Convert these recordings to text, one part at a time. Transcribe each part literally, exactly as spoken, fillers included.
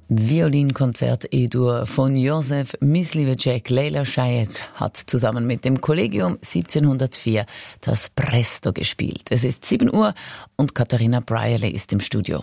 Violinkonzert E-Dur von Josef Myslivecek. Leila Shayek hat zusammen mit dem Kollegium siebzehnhundertvier das Presto gespielt. Es ist sieben Uhr und Katharina Brierley ist im Studio.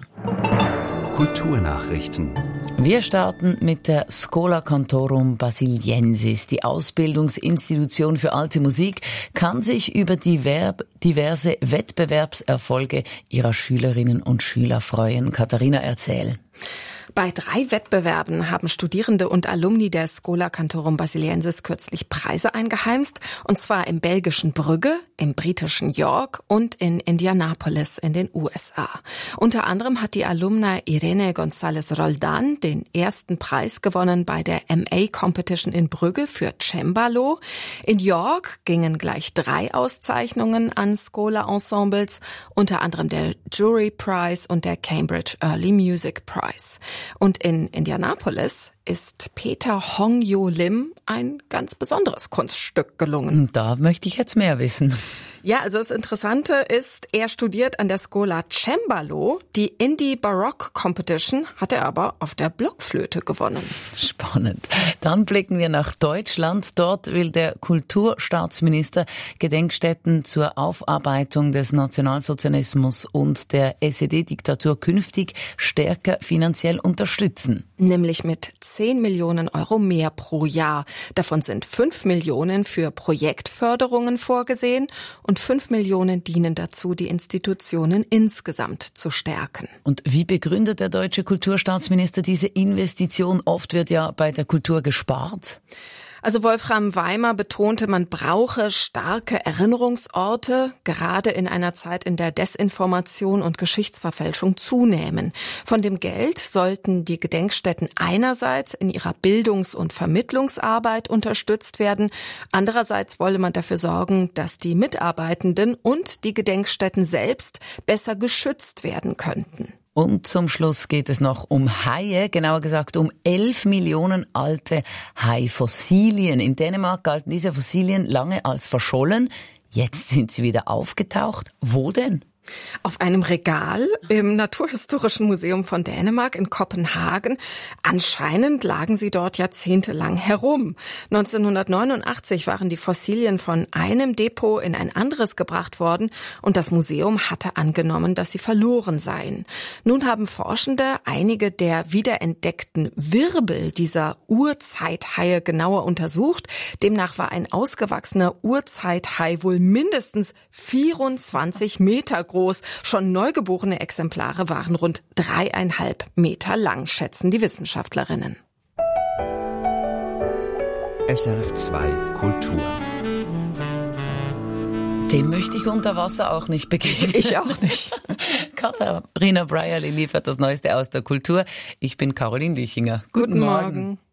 Kulturnachrichten. Wir starten mit der Schola Cantorum Basiliensis. Die Ausbildungsinstitution für alte Musik kann sich über die Verb- diverse Wettbewerbserfolge ihrer Schülerinnen und Schüler freuen. Katharina, erzähl. Bei drei Wettbewerben haben Studierende und Alumni der Schola Cantorum Basiliensis kürzlich Preise eingeheimst, und zwar im belgischen Brügge, im britischen York und in Indianapolis in den U S A. Unter anderem hat die Alumna Irene González Roldan den ersten Preis gewonnen bei der M A Competition in Brügge für Cembalo. In York gingen gleich drei Auszeichnungen an Schola-Ensembles, unter anderem der Jury Prize und der Cambridge Early Music Prize. Und in Indianapolis ist Peter Hong-Yo Lim ein ganz besonderes Kunststück gelungen. Da möchte ich jetzt mehr wissen. Ja, also das Interessante ist, er studiert an der Schola Cembalo. Die Indie Baroque Competition hat er aber auf der Blockflöte gewonnen. Spannend. Dann blicken wir nach Deutschland. Dort will der Kulturstaatsminister Gedenkstätten zur Aufarbeitung des Nationalsozialismus und der S E D-Diktatur künftig stärker finanziell unterstützen. Nämlich mit zehn Millionen Euro mehr pro Jahr. Davon sind fünf Millionen für Projektförderungen vorgesehen und fünf Millionen dienen dazu, die Institutionen insgesamt zu stärken. Und wie begründet der deutsche Kulturstaatsminister diese Investition? Oft wird ja bei der Kultur gespart. Also Wolfram Weimer betonte, man brauche starke Erinnerungsorte, gerade in einer Zeit, in der Desinformation und Geschichtsverfälschung zunehmen. Von dem Geld sollten die Gedenkstätten einerseits in ihrer Bildungs- und Vermittlungsarbeit unterstützt werden, andererseits wolle man dafür sorgen, dass die Mitarbeitenden und die Gedenkstätten selbst besser geschützt werden könnten. Und zum Schluss geht es noch um Haie, genauer gesagt um elf Millionen alte Haifossilien. In Dänemark galten diese Fossilien lange als verschollen. Jetzt sind sie wieder aufgetaucht. Wo denn? Auf einem Regal im Naturhistorischen Museum von Dänemark in Kopenhagen. Anscheinend lagen sie dort jahrzehntelang herum. neunzehnhundertneunundachtzig waren die Fossilien von einem Depot in ein anderes gebracht worden und das Museum hatte angenommen, dass sie verloren seien. Nun haben Forschende einige der wiederentdeckten Wirbel dieser Urzeithaie genauer untersucht. Demnach war ein ausgewachsener Urzeithai wohl mindestens vierundzwanzig Meter groß. Schon neugeborene Exemplare waren rund dreieinhalb Meter lang, schätzen die Wissenschaftlerinnen. S R F zwei Kultur. Dem möchte ich unter Wasser auch nicht begegnen. Ich auch nicht. Katharina Brierley liefert das Neueste aus der Kultur. Ich bin Caroline Lüchinger. Guten, Guten Morgen. Morgen.